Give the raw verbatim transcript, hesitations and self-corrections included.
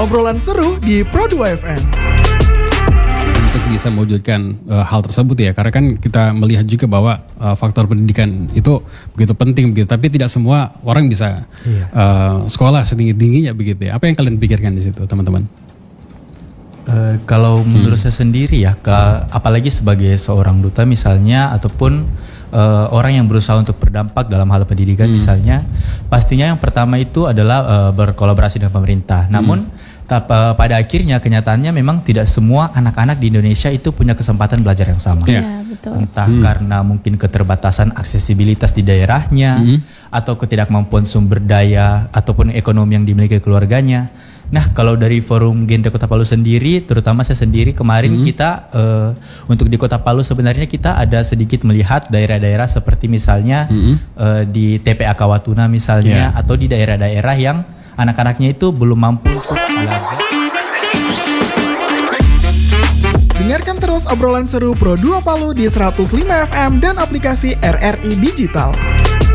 obrolan seru di Pro dua F M. Untuk bisa mewujudkan uh, hal tersebut ya, karena kan kita melihat juga bahwa uh, faktor pendidikan itu begitu penting begitu, tapi tidak semua orang bisa iya. uh, sekolah setinggi-tingginya begitu ya. Apa yang kalian pikirkan di situ, teman-teman? Uh, kalau menurut hmm. saya sendiri ya, ke, apalagi sebagai seorang duta misalnya, ataupun uh, orang yang berusaha untuk berdampak dalam hal pendidikan hmm. misalnya, pastinya yang pertama itu adalah uh, berkolaborasi dengan pemerintah. Namun hmm. Tapi pada akhirnya kenyataannya memang tidak semua anak-anak di Indonesia itu punya kesempatan belajar yang sama. Iya, betul. Entah hmm. karena mungkin keterbatasan aksesibilitas di daerahnya, hmm. atau ketidakmampuan sumber daya ataupun ekonomi yang dimiliki keluarganya. Nah, kalau dari Forum Genre Kota Palu sendiri, terutama saya sendiri kemarin hmm. kita uh, untuk di Kota Palu sebenarnya kita ada sedikit melihat daerah-daerah seperti misalnya hmm. uh, di T P A Kawatuna misalnya, yeah. atau di daerah-daerah yang anak-anaknya itu belum mampu untuk belajar. Dengarkan terus obrolan seru Pro dua Palu di seratus lima F M dan aplikasi R R I Digital.